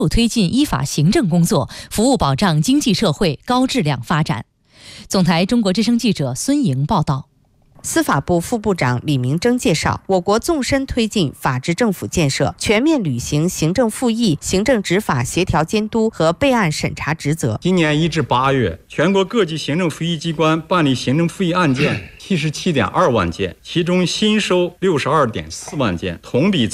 推进依法行政工作，服务保障经济社会高质量发展。总台中国之声记者孙莹报道。 司法部副部长李明征介绍，我国纵深推进法治政府建设，全面履行行政复议、行政执法协调监督和备案审查职责。 今年1至8月，全国各级行政复议机关办理行政复议案件77.2万件，其中新收62.4万件，同比